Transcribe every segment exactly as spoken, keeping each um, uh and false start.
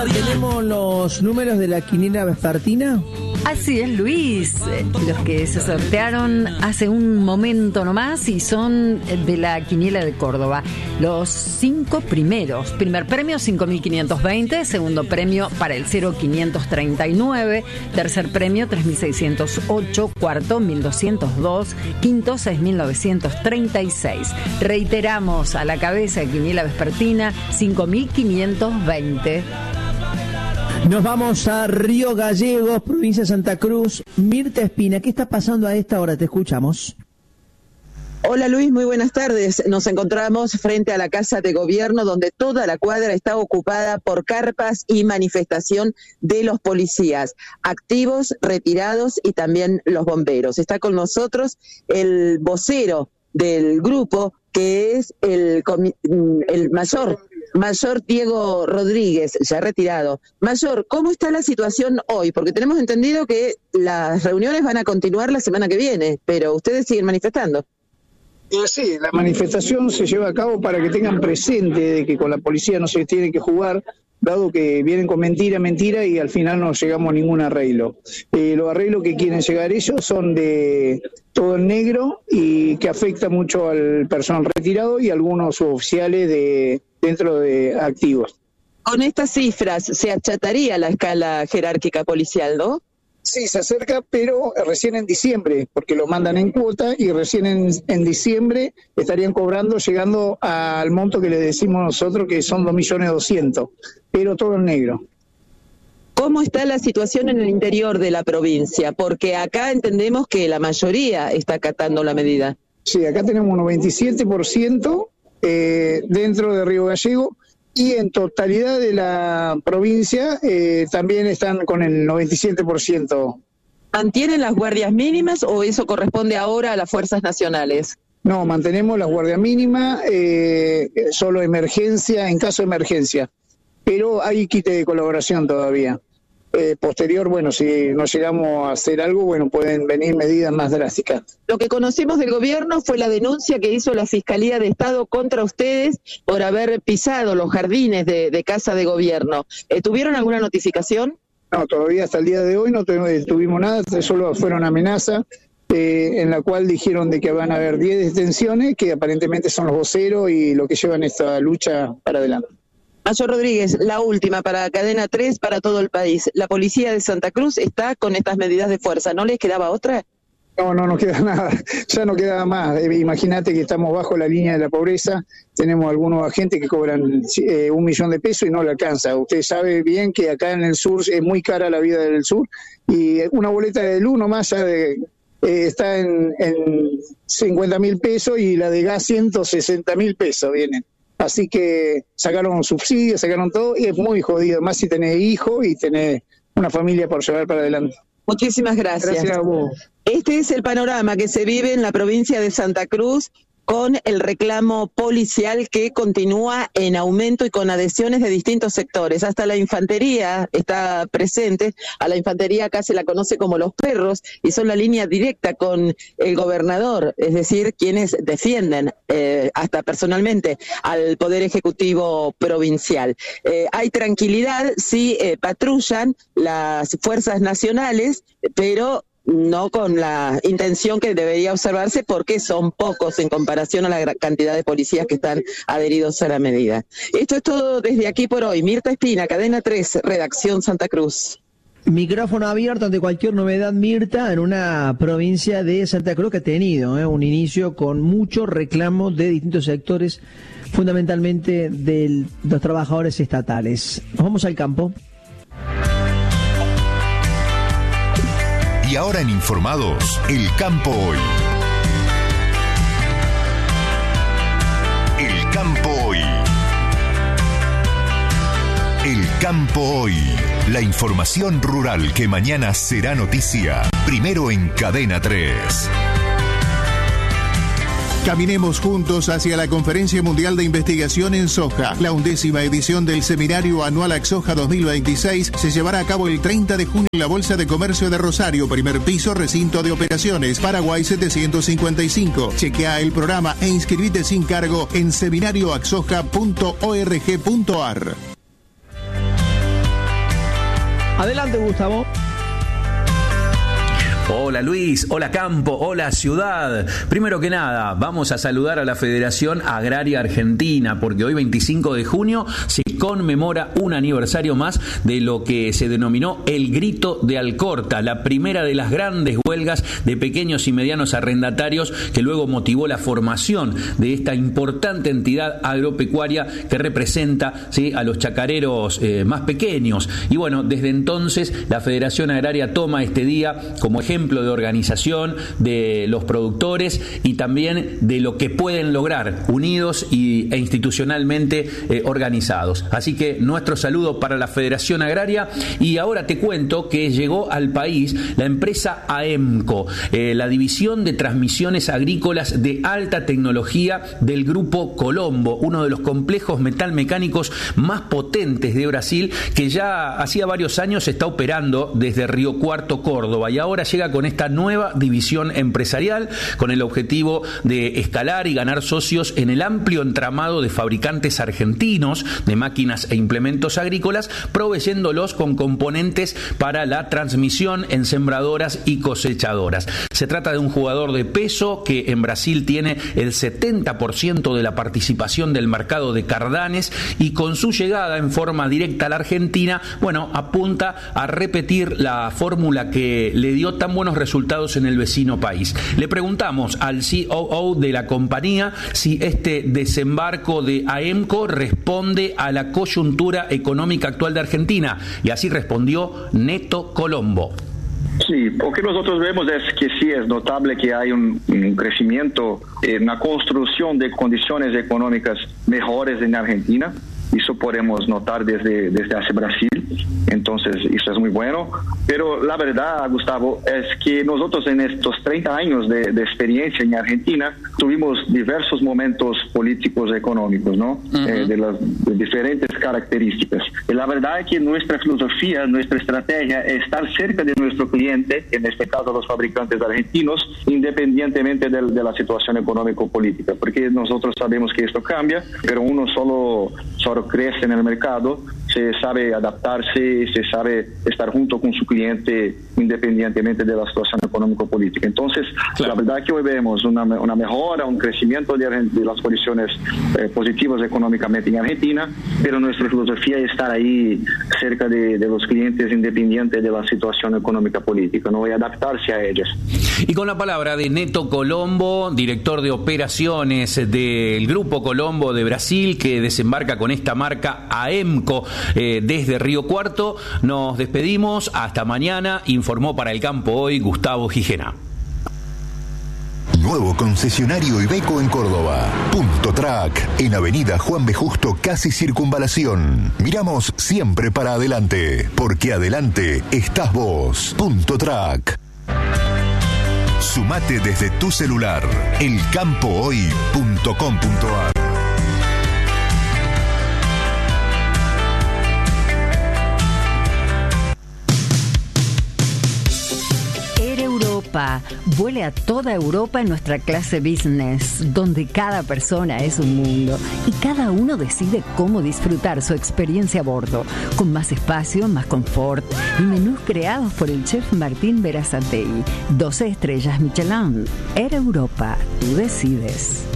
¿Tenemos los números de la quiniela vespertina? Así es, Luis, los que se sortearon hace un momento nomás y son de la quiniela de Córdoba. Los cinco primeros. Primer premio cinco mil quinientos veinte, segundo premio para el cero quinientos treinta y nueve, tercer premio tres mil seiscientos ocho, cuarto mil doscientos dos, quinto seis mil novecientos treinta y seis. Reiteramos, a la cabeza de quiniela vespertina cinco mil quinientos veinte. Nos vamos a Río Gallegos, provincia de Santa Cruz. Mirta Espina, ¿qué está pasando a esta hora? Te escuchamos. Hola Luis, muy buenas tardes. Nos encontramos frente a la Casa de Gobierno, donde toda la cuadra está ocupada por carpas y manifestación de los policías, activos, retirados y también los bomberos. Está con nosotros el vocero del grupo, que es el, el mayor... Mayor Diego Rodríguez, ya retirado. Mayor, ¿cómo está la situación hoy? Porque tenemos entendido que las reuniones van a continuar la semana que viene, pero ustedes siguen manifestando. Sí, la manifestación se lleva a cabo para que tengan presente de que con la policía no se tiene que jugar, dado que vienen con mentira, mentira y al final no llegamos a ningún arreglo. Eh, los arreglos que quieren llegar ellos son de todo el negro y que afecta mucho al personal retirado y algunos oficiales de dentro de activos. Con estas cifras se achataría la escala jerárquica policial, ¿no? Sí, se acerca, pero recién en diciembre, porque lo mandan en cuota y recién en, en diciembre estarían cobrando, llegando al monto que le decimos nosotros, que son dos millones doscientos, pero todo en negro. ¿Cómo está la situación en el interior de la provincia? Porque acá entendemos que la mayoría está acatando la medida. Sí, acá tenemos un noventa y siete por ciento eh, dentro de Río Gallego, y en totalidad de la provincia eh, también están con el noventa y siete por ciento. ¿Mantienen las guardias mínimas o eso corresponde ahora a las fuerzas nacionales? No, mantenemos la guardia mínima, eh, solo emergencia, en caso de emergencia, pero hay quite de colaboración todavía. Eh, posterior, bueno, si no llegamos a hacer algo, bueno, pueden venir medidas más drásticas. Lo que conocimos del gobierno fue la denuncia que hizo la Fiscalía de Estado contra ustedes por haber pisado los jardines de, de Casa de Gobierno. Eh, ¿Tuvieron alguna notificación? No, todavía hasta el día de hoy no tuvimos nada, solo fueron amenazas, eh, en la cual dijeron de que van a haber diez detenciones, que aparentemente son los voceros y lo que llevan esta lucha para adelante. Mayor Rodríguez, la última para Cadena tres, para todo el país. La policía de Santa Cruz está con estas medidas de fuerza. ¿No les quedaba otra? No, no nos queda nada. Ya no queda más. Eh, Imagínate que estamos bajo la línea de la pobreza. Tenemos algunos agentes que cobran eh, un millón de pesos y no le alcanza. Usted sabe bien que acá en el sur es muy cara la vida del sur. Y una boleta de luz nomás ya de, eh, está en, en cincuenta mil pesos y la de gas ciento sesenta mil pesos vienen. Así que sacaron subsidios, sacaron todo y es muy jodido, más si tenés hijos y tenés una familia por llevar para adelante. Muchísimas gracias. Gracias a vos. Este es el panorama que se vive en la provincia de Santa Cruz con el reclamo policial que continúa en aumento y con adhesiones de distintos sectores. Hasta la infantería está presente. A la infantería acá se la conoce como los perros y son la línea directa con el gobernador, es decir, quienes defienden eh, hasta personalmente al Poder Ejecutivo provincial. Eh, hay tranquilidad, sí, eh, patrullan las fuerzas nacionales, pero no con la intención que debería observarse porque son pocos en comparación a la cantidad de policías que están adheridos a la medida. Esto es todo desde aquí por hoy. Mirta Espina, Cadena tres, Redacción Santa Cruz. Micrófono abierto ante cualquier novedad, Mirta, en una provincia de Santa Cruz que ha tenido eh, un inicio con mucho reclamo de distintos sectores, fundamentalmente de los trabajadores estatales. Nos vamos al campo. Y ahora en Informados, el campo hoy. El campo hoy. El campo hoy. La información rural que mañana será noticia. Primero en Cadena tres. Caminemos juntos hacia la Conferencia Mundial de Investigación en Soja. La undécima edición del Seminario Anual AXOJA dos mil veintiséis se llevará a cabo el treinta de junio en la Bolsa de Comercio de Rosario, primer piso, recinto de operaciones, Paraguay setecientos cincuenta y cinco. Chequea el programa e inscribite sin cargo en seminario axoja punto org punto ar. Adelante, Gustavo. Hola Luis, hola Campo, hola Ciudad. Primero que nada, vamos a saludar a la Federación Agraria Argentina, porque hoy veinticinco de junio se conmemora un aniversario más de lo que se denominó el Grito de Alcorta, la primera de las grandes huelgas de pequeños y medianos arrendatarios que luego motivó la formación de esta importante entidad agropecuaria que representa, ¿sí?, a los chacareros eh, más pequeños. Y bueno, desde entonces la Federación Agraria toma este día como ejemplo ejemplo de organización de los productores y también de lo que pueden lograr unidos y, e institucionalmente eh, organizados. Así que nuestro saludo para la Federación Agraria. Y ahora te cuento que llegó al país la empresa AEMCO, eh, la división de transmisiones agrícolas de alta tecnología del Grupo Colombo, uno de los complejos metalmecánicos más potentes de Brasil, que ya hacía varios años está operando desde Río Cuarto, Córdoba, y ahora llega con esta nueva división empresarial con el objetivo de escalar y ganar socios en el amplio entramado de fabricantes argentinos de máquinas e implementos agrícolas, proveyéndolos con componentes para la transmisión en sembradoras y cosechadoras. Se trata de un jugador de peso que en Brasil tiene el setenta por ciento de la participación del mercado de cardanes y con su llegada en forma directa a la Argentina, bueno, apunta a repetir la fórmula que le dio tan buenos resultados en el vecino país. Le preguntamos al C O O de la compañía si este desembarco de AEMCO responde a la coyuntura económica actual de Argentina, y así respondió Neto Colombo. Sí, lo que nosotros vemos es que sí es notable que hay un, un crecimiento en la construcción de condiciones económicas mejores en Argentina. Eso podemos notar desde, desde hace Brasil, entonces eso es muy bueno. Pero la verdad, Gustavo, es que nosotros en estos treinta años de, de experiencia en Argentina tuvimos diversos momentos políticos y económicos, ¿no? Uh-huh. eh, de las de diferentes características. Y la verdad es que nuestra filosofía, nuestra estrategia es estar cerca de nuestro cliente, en este caso los fabricantes argentinos, independientemente de, de la situación económico-política, porque nosotros sabemos que esto cambia, pero uno solo, solo crece en el mercado, se sabe adaptarse, se sabe estar junto con su cliente independientemente de la situación económico-política. Entonces, claro, la verdad es que hoy vemos una, una mejora, un crecimiento de, de las condiciones eh, positivas económicamente en Argentina, pero nuestra filosofía es estar ahí cerca de, de los clientes independiente de la situación económica-política, ¿no? Y adaptarse a ellas. Y con la palabra de Neto Colombo, director de operaciones del Grupo Colombo de Brasil, que desembarca con esta marca AEMCO eh, desde Río Cuarto, nos despedimos. Hasta mañana. Informó para El Campo Hoy Gustavo Gijena. Nuevo concesionario Iveco en Córdoba. Punto Track, en Avenida Juan B. Justo, casi Circunvalación. Miramos siempre para adelante, porque adelante estás vos. Punto Track. Sumate desde tu celular. el campo hoy punto com punto a r. Vuele a toda Europa en nuestra clase business, donde cada persona es un mundo y cada uno decide cómo disfrutar su experiencia a bordo, con más espacio, más confort y menús creados por el chef Martín Berazategui. doce estrellas Michelin. Air Europa, tú decides.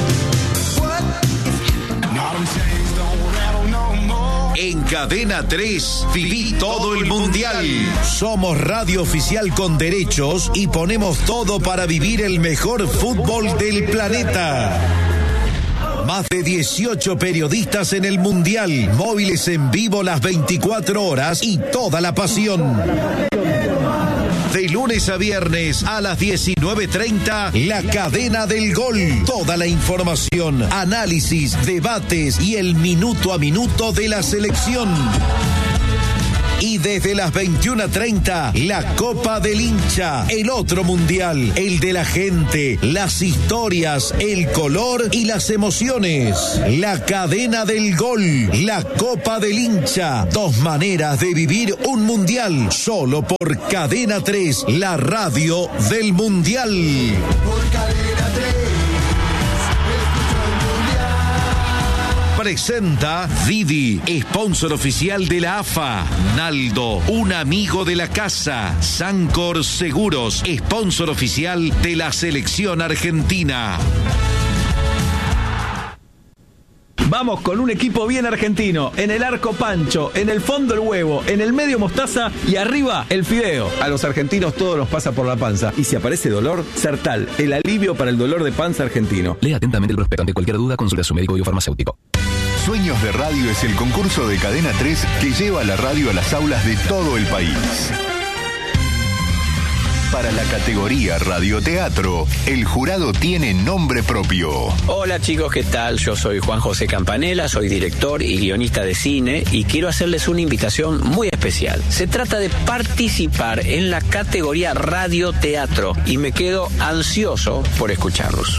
En Cadena tres, viví todo el Mundial. Somos radio oficial con derechos y ponemos todo para vivir el mejor fútbol del planeta. Más de dieciocho periodistas en el Mundial, móviles en vivo las veinticuatro horas y toda la pasión. De lunes a viernes a las diecinueve treinta, La Cadena del Gol. Toda la información, análisis, debates y el minuto a minuto de la selección. Y desde las veintiuna treinta, la Copa del Hincha, el otro mundial, el de la gente, las historias, el color y las emociones. La Cadena del Gol, la Copa del Hincha, dos maneras de vivir un mundial, solo por Cadena tres, la radio del mundial. Por Cadena tres. presenta Didi, sponsor oficial de la A F A. Naldo, un amigo de la casa. Sancor Seguros, sponsor oficial de la selección argentina. Vamos con un equipo bien argentino. En el arco Pancho, en el fondo el huevo, en el medio mostaza y arriba el fideo. A los argentinos todo nos pasa por la panza. Y si aparece dolor, Sertal, el alivio para el dolor de panza argentino. Lea atentamente el prospecto. Ante cualquier duda, consulte a su médico biofarmacéutico. Sueños de Radio es el concurso de Cadena tres que lleva la radio a las aulas de todo el país. Para la categoría radioteatro, el jurado tiene nombre propio. Hola chicos, ¿qué tal? Yo soy Juan José Campanella, soy director y guionista de cine y quiero hacerles una invitación muy especial. Se trata de participar en la categoría radioteatro y me quedo ansioso por escucharlos.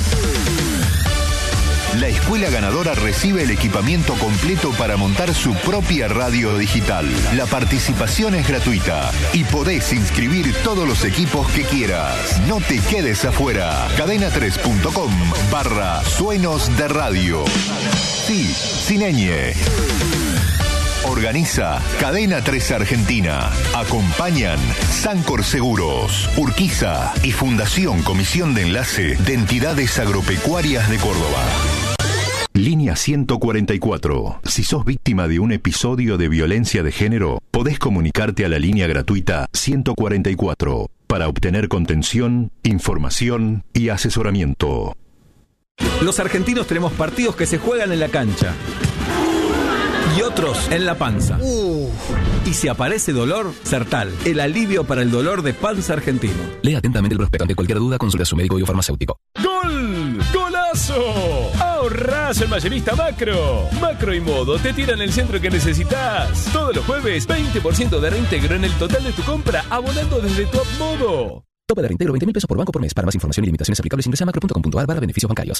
La escuela ganadora recibe el equipamiento completo para montar su propia radio digital. La participación es gratuita y podés inscribir todos los equipos que quieras. No te quedes afuera. cadena tres punto com barra sueños de radio. Sí, sin ñ. Organiza Cadena tres Argentina. Acompañan Sancor Seguros, Urquiza y Fundación Comisión de Enlace de Entidades Agropecuarias de Córdoba. Línea ciento cuarenta y cuatro. Si sos víctima de un episodio de violencia de género, podés comunicarte a la línea gratuita ciento cuarenta y cuatro para obtener contención, información y asesoramiento. Los argentinos tenemos partidos que se juegan en la cancha y otros en la panza. Uh. Y si aparece dolor, Sertal, el alivio para el dolor de panza argentino. Lea atentamente el prospecto. Ante cualquier duda, consulte a su médico biofarmacéutico. ¡Gol! ¡Golazo! ¡Ahorrás en Mayorista Macro! Macro y Modo te tiran el centro que necesitas. Todos los jueves, veinte por ciento de reintegro en el total de tu compra, abonando desde Top Modo. Tope de reintegro veinte mil pesos por banco por mes. Para más información y limitaciones aplicables, ingresa a macro punto com punto a r barra beneficios bancarios.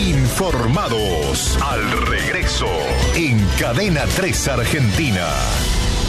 Informados al regreso en Cadena tres Argentina.